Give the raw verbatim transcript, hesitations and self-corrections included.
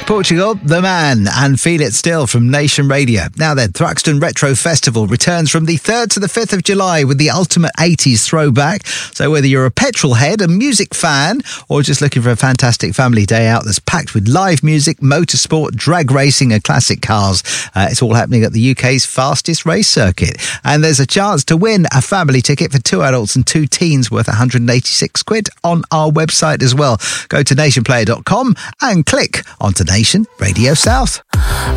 Portugal, The Man, and Feel It Still from Nation Radio. Now then, Thruxton Retro Festival returns from the third to the fifth of July with the ultimate eighties throwback. So whether you're a petrol head, a music fan, or just looking for a fantastic family day out that's packed with live music, motorsport, drag racing and classic cars, uh, it's all happening at the U K's fastest race circuit. And there's a chance to win a family ticket for two adults and two teens worth one hundred eighty-six quid on our website as well. Go to nation player dot com and click onto Nation Radio South.